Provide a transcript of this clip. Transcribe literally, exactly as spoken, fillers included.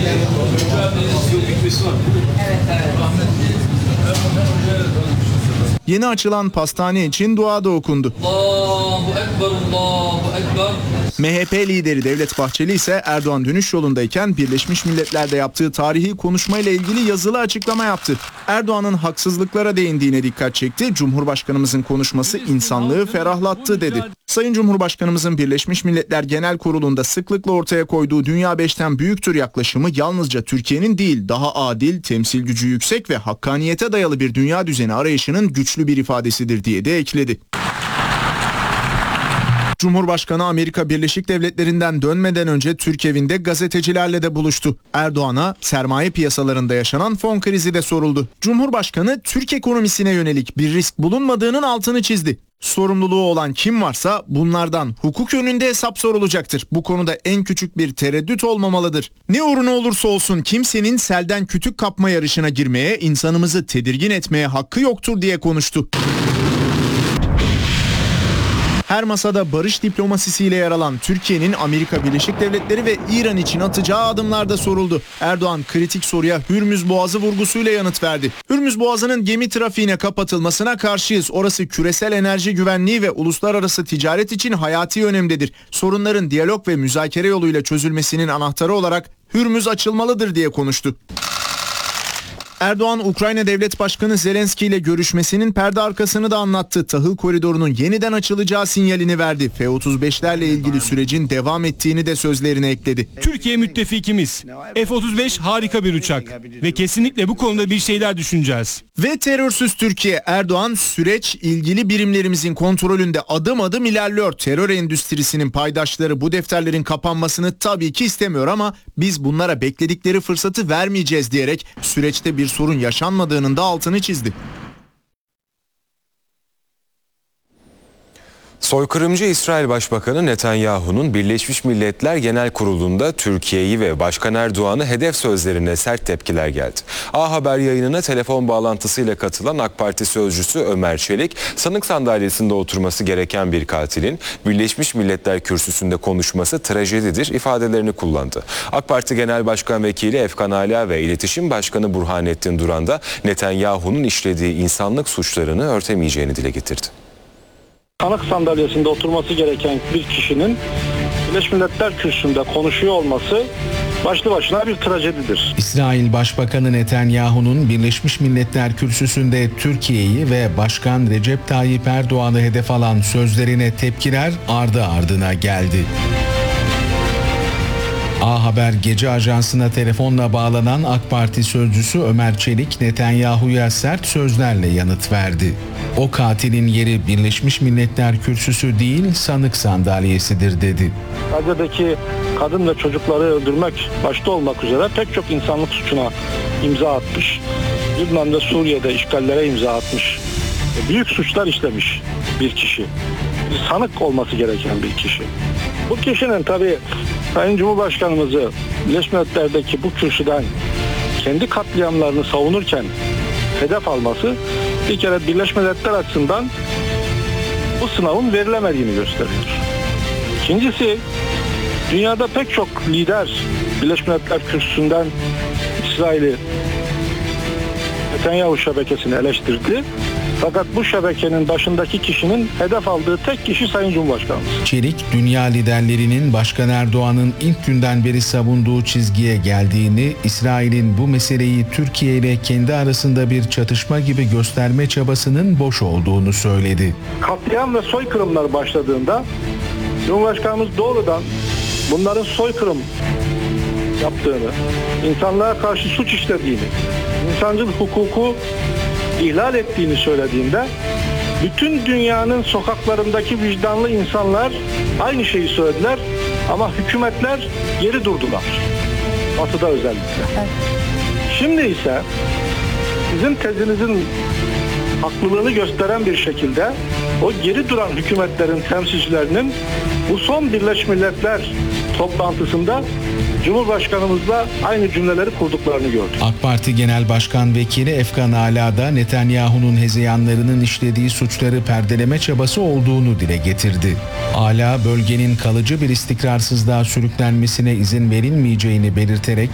Yeni açılan pastane için dua da okundu. Allahu Ekber, Allahu Ekber. M H P lideri Devlet Bahçeli ise Erdoğan dönüş yolundayken Birleşmiş Milletler'de yaptığı tarihi konuşmayla ilgili yazılı açıklama yaptı. Erdoğan'ın haksızlıklara değindiğine dikkat çekti. Cumhurbaşkanımızın konuşması insanlığı ferahlattı dedi. Sayın Cumhurbaşkanımızın Birleşmiş Milletler Genel Kurulu'nda sıklıkla ortaya koyduğu dünya beşten büyüktür yaklaşımı yalnızca Türkiye'nin değil, daha adil, temsil gücü yüksek ve hakkaniyete dayalı bir dünya düzeni arayışının güçlü bir ifadesidir diye de ekledi. Cumhurbaşkanı Amerika Birleşik Devletleri'nden dönmeden önce Türk evinde gazetecilerle de buluştu. Erdoğan'a sermaye piyasalarında yaşanan fon krizi de soruldu. Cumhurbaşkanı Türk ekonomisine yönelik bir risk bulunmadığının altını çizdi. Sorumluluğu olan kim varsa bunlardan hukuk önünde hesap sorulacaktır. Bu konuda en küçük bir tereddüt olmamalıdır. Ne uğruna olursa olsun kimsenin selden kütük kapma yarışına girmeye, insanımızı tedirgin etmeye hakkı yoktur diye konuştu. Her masada barış diplomasisiyle yer alan Türkiye'nin Amerika Birleşik Devletleri ve İran için atacağı adımlar da soruldu. Erdoğan kritik soruya Hürmüz Boğazı vurgusuyla yanıt verdi. Hürmüz Boğazı'nın gemi trafiğine kapatılmasına karşıyız. Orası küresel enerji güvenliği ve uluslararası ticaret için hayati önemdedir. Sorunların diyalog ve müzakere yoluyla çözülmesinin anahtarı olarak Hürmüz açılmalıdır diye konuştu. Erdoğan, Ukrayna Devlet Başkanı Zelenski ile görüşmesinin perde arkasını da anlattı. Tahıl koridorunun yeniden açılacağı sinyalini verdi. F otuz beşlerle ilgili sürecin devam ettiğini de sözlerine ekledi. Türkiye müttefikimiz. F otuz beş harika bir uçak ve kesinlikle bu konuda bir şeyler düşüneceğiz. Ve terörsüz Türkiye. Erdoğan, süreç ilgili birimlerimizin kontrolünde adım adım ilerliyor. Terör endüstrisinin paydaşları bu defterlerin kapanmasını tabii ki istemiyor ama biz bunlara bekledikleri fırsatı vermeyeceğiz diyerek süreçte bir sorun yaşanmadığının da altını çizdi. Soykırımcı İsrail Başbakanı Netanyahu'nun Birleşmiş Milletler Genel Kurulu'nda Türkiye'yi ve Başkan Erdoğan'ı hedef sözlerine sert tepkiler geldi. A Haber yayınına telefon bağlantısıyla katılan AK Parti sözcüsü Ömer Çelik, sanık sandalyesinde oturması gereken bir katilin Birleşmiş Milletler kürsüsünde konuşması trajedidir ifadelerini kullandı. AK Parti Genel Başkan Vekili Efkan Ala ve İletişim Başkanı Burhanettin Duran da Netanyahu'nun işlediği insanlık suçlarını örtemeyeceğini dile getirdi. Sanık sandalyesinde oturması gereken bir kişinin Birleşmiş Milletler kürsüsünde konuşuyor olması başlı başına bir trajedidir. İsrail Başbakanı Netanyahu'nun Birleşmiş Milletler kürsüsünde Türkiye'yi ve Başkan Recep Tayyip Erdoğan'ı hedef alan sözlerine tepkiler ardı ardına geldi. A Haber gece ajansına telefonla bağlanan AK Parti sözcüsü Ömer Çelik, Netanyahu'ya sert sözlerle yanıt verdi. O katilin yeri Birleşmiş Milletler kürsüsü değil, sanık sandalyesidir dedi. Gazze'deki kadın ve çocukları öldürmek başta olmak üzere pek çok insanlık suçuna imza atmış. Lübnan ve Suriye'de işgallere imza atmış. Büyük suçlar işlemiş bir kişi. Bir sanık olması gereken bir kişi. Bu kişinin tabii Sayın Cumhurbaşkanımızı Birleşmiş Milletler'deki bu kürsüden kendi katliamlarını savunurken hedef alması bir kere Birleşmiş Milletler açısından bu sınavın verilemediğini gösteriyor. İkincisi, dünyada pek çok lider Birleşmiş Milletler kürsüsünden İsrail'i, Netanyahu şebekesini eleştirdi. Fakat bu şebekenin başındaki kişinin hedef aldığı tek kişi Sayın Cumhurbaşkanımız. Çelik, dünya liderlerinin Başkan Erdoğan'ın ilk günden beri savunduğu çizgiye geldiğini, İsrail'in bu meseleyi Türkiye ile kendi arasında bir çatışma gibi gösterme çabasının boş olduğunu söyledi. Katliam ve soykırımlar başladığında Cumhurbaşkanımız doğrudan bunların soykırım yaptığını, insanlığa karşı suç işlediğini, insancıl hukuku ihlal ettiğini söylediğinde bütün dünyanın sokaklarındaki vicdanlı insanlar aynı şeyi söylediler ama hükümetler geri durdular. Batı'da özellikle. Şimdi ise sizin tezinizin haklılığını gösteren bir şekilde o geri duran hükümetlerin temsilcilerinin bu son Birleşmiş Milletler toplantısında Cumhurbaşkanımızla aynı cümleleri kurduklarını gördük. AK Parti Genel Başkan Vekili Efkan Ala da Netanyahu'nun hezeyanlarının işlediği suçları perdeleme çabası olduğunu dile getirdi. Ala, bölgenin kalıcı bir istikrarsızlığa sürüklenmesine izin verilmeyeceğini belirterek